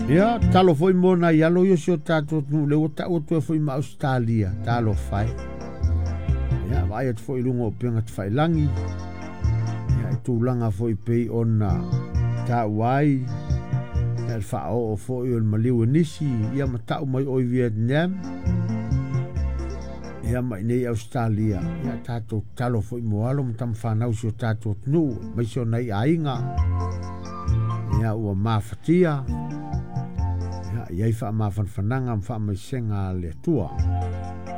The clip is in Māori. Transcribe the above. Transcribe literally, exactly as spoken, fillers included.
Ia, talo foi mona ialo yo si o tātou tunu le o ta o tu foi ma Australia, talo fai. Ia, vai at foi lungo penga te fai langi. Ia, tu langa foi pei ona ta wai. Ia, fa o foi o maliu nisi, ia matau mai o Vietnam. Ia mai nei Australia, ia tātou talo foi moalo mtam whanau si o tātou tunu, mai si o nei ainga. Ia, ua mafatia. Ia, iai wha mawhanwhananga mwha mai senga le tua.